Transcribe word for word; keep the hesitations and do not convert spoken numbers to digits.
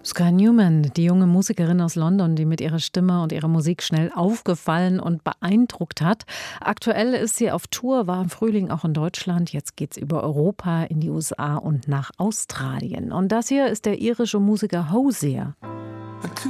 Sky Newman, die junge Musikerin aus London, die mit ihrer Stimme und ihrer Musik schnell aufgefallen und beeindruckt hat. Aktuell ist sie auf Tour, war im Frühling auch in Deutschland. Jetzt geht's über Europa, in die U S A und nach Australien. Und das hier ist der irische Musiker Hozier.